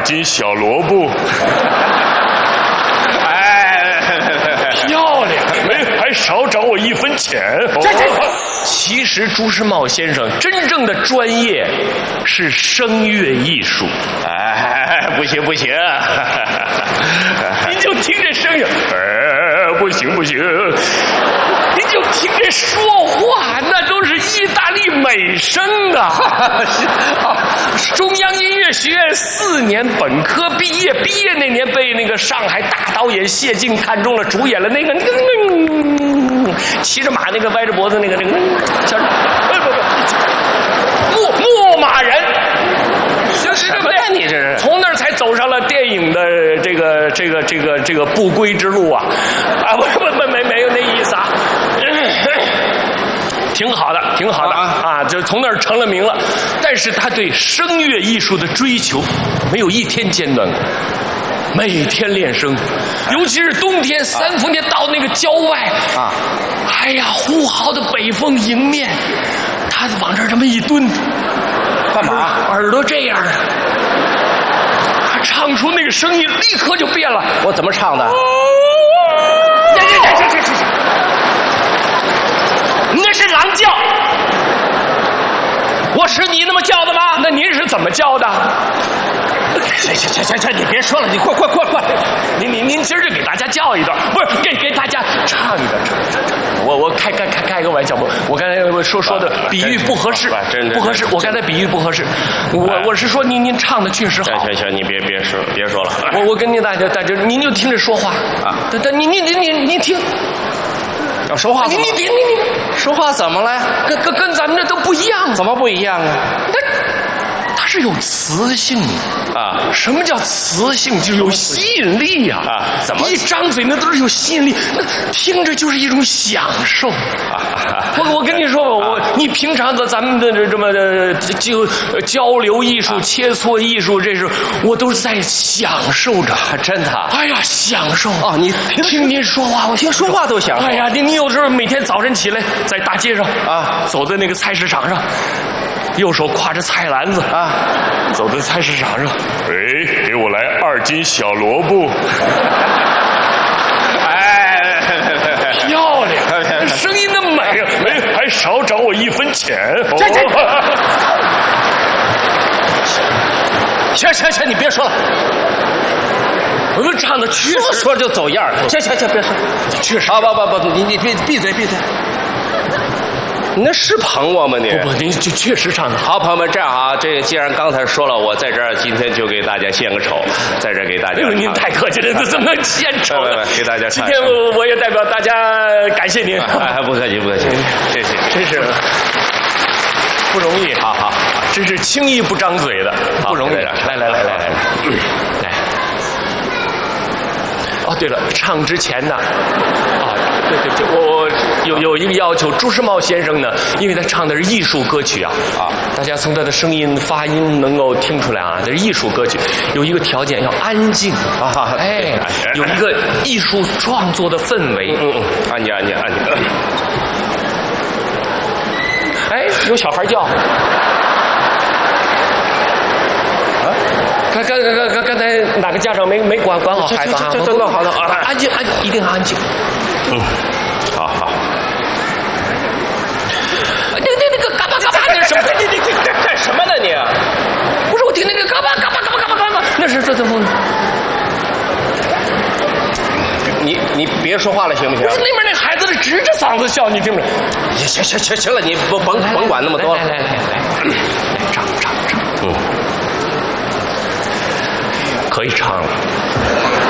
斤小萝卜。 漂亮， 还少找我1分钱。 其实朱时茂先生真正的专业是声乐艺术。 不行， 您就听这声音， 不行， 您就听这说话，那都是意大利美声啊！中央音乐学院4年本科毕业那年被那个上海大导演谢晋看中了，主演了那个骑着马那个歪着脖子那个叫牧马人。 什么呀？你这是从那儿才走上了电影的这个不归之路啊！没有那意思啊，挺好的啊！就从那儿成了名了。但是他对声乐艺术的追求没有一天间断过，每天练声，尤其是冬天3伏天到那个郊外啊，哎呀，呼号的北风迎面，他往这儿这么一蹲。 干嘛？ 耳朵这样的，他唱出那个声音立刻就变了。 我怎么唱的？ 那是狼叫。我是你那么叫的吗？那您是怎么叫的？ 行，你别说了，你快！ 您今儿就给大家叫一段，不是给大家唱一段。我开个玩笑，我刚才说的比喻不合适，不合适。我刚才比喻不合适，我是说您唱的确实好。 行，你别说了。 我跟您大家您就听着说话啊。您听。 要说话， 你说话怎么了呀？ 跟咱们这都不一样。 怎么不一样啊？ 它是有磁性的啊！ 什么叫磁性？就是有吸引力呀！ 啊，怎么一张嘴那都是有吸引力，那听着就是一种享受啊！我跟你说，你平常咱们的这么就交流艺术、切磋艺术，这是我都是在享受着， 真的。 哎呀，享受啊！你听您说话，我听说话都享受。 哎呀，你有时候每天早晨起来在大街上啊，走在那个菜市场上。右手挎着菜篮子啊，走在菜市场上， 给我来2斤小萝卜。 漂亮，声音那么美， 还少找我1分钱。 行，你别说了。 我们唱的确实说就走样。行，别说， 确实。 不，你闭嘴。你那是捧我吗你？ 不，您就确实唱的好。朋友们，这样啊，这个既然刚才说了，我在这儿今天就给大家献个丑，在这儿给大家。 您太客气了，怎么献丑了？ 给大家。 今天我也代表大家感谢您。 不客气，谢谢， 真是不容易。好，真是轻易不张嘴的，不容易。来。哦，对了，唱之前呢，对，我有一个要求，朱时茂先生呢，因为他唱的是艺术歌曲啊，大家从他的声音发音能够听出来啊，这是艺术歌曲，有一个条件要安静啊，有一个艺术创作的氛围， 安静。 有小孩叫。刚才哪个家长没管好孩子啊？ 这弄好的啊！ 安静，一定安静。 好。 那个嘎巴，那什么？ 你干什么呢你？ 不是我听那个嘎巴，那是这怎么？ 你别说话了行不行？ 不是那边那孩子是直着嗓子笑，你听没？ 行了，你甭管那么多了。 来，唱。可以唱了。